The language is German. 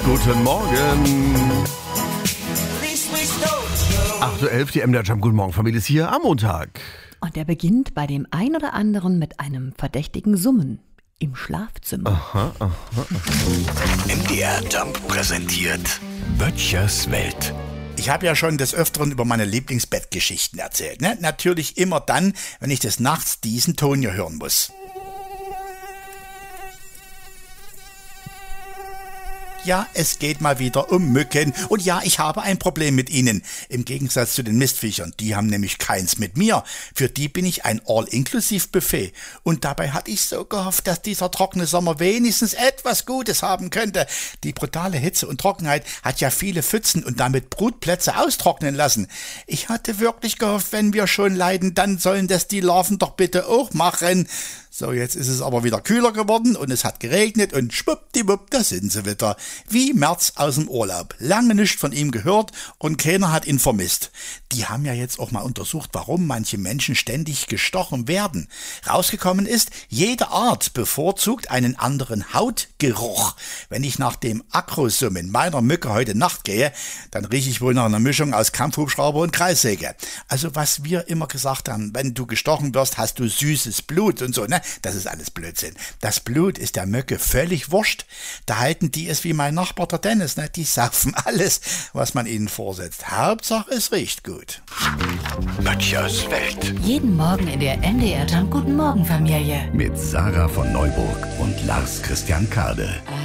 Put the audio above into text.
Guten Morgen. 8.11 Uhr, die MDR Jump. Guten Morgen, Familie ist hier am Montag. Und der beginnt bei dem ein oder anderen mit einem verdächtigen Summen im Schlafzimmer. MDR Jump präsentiert Böttchers Welt. Ich habe ja schon des Öfteren über meine Lieblingsbettgeschichten erzählt. Ne? Natürlich immer dann, wenn ich des Nachts diesen Ton hier hören muss. Ja, es geht mal wieder um Mücken. Und ja, ich habe ein Problem mit ihnen. Im Gegensatz zu den Mistviechern. Die haben nämlich keins mit mir. Für die bin ich ein All-Inklusiv-Buffet. Und dabei hatte ich so gehofft, dass dieser trockene Sommer wenigstens etwas Gutes haben könnte. Die brutale Hitze und Trockenheit hat ja viele Pfützen und damit Brutplätze austrocknen lassen. Ich hatte wirklich gehofft, wenn wir schon leiden, dann sollen das die Larven doch bitte auch machen. So, jetzt ist es aber wieder kühler geworden und es hat geregnet und schwuppdiwupp, da sind sie wieder. Wie März aus dem Urlaub. Lange nichts von ihm gehört und keiner hat ihn vermisst. Die haben ja jetzt auch mal untersucht, warum manche Menschen ständig gestochen werden. Rausgekommen ist, jede Art bevorzugt einen anderen Hautgeruch. Wenn ich nach dem Akrosummen meiner Mücke heute Nacht gehe, dann rieche ich wohl nach einer Mischung aus Kampfhubschrauber und Kreissäge. Also was wir immer gesagt haben, wenn du gestochen wirst, hast du süßes Blut und so, ne? Das ist alles Blödsinn. Das Blut ist der Mücke völlig wurscht. Da halten die es wie mein Nachbar der Dennis, ne? Die saufen alles, was man ihnen vorsetzt. Hauptsache, es riecht gut. Böttchers Welt. Jeden Morgen in der MDR Jump. Guten Morgen, Familie. Mit Sarah von Neuburg und Lars Christian Kade.